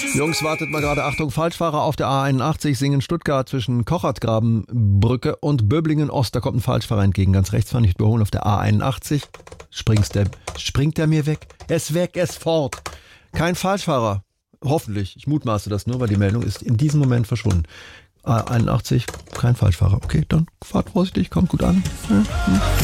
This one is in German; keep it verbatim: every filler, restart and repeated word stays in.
Jungs, wartet mal gerade. Achtung, Falschfahrer auf der A einundachtzig, Singen Stuttgart zwischen Kochertgrabenbrücke und Böblingen Ost. Da kommt ein Falschfahrer entgegen. Ganz rechts fahren, nicht überholen auf der A einundachtzig. Springst der, springt der mir weg? Er ist weg, er ist fort. Kein Falschfahrer. Hoffentlich. Ich mutmaße das nur, weil die Meldung ist in diesem Moment verschwunden. A einundachtzig, kein Falschfahrer. Okay, dann fahrt vorsichtig, kommt gut an. Ja, hm.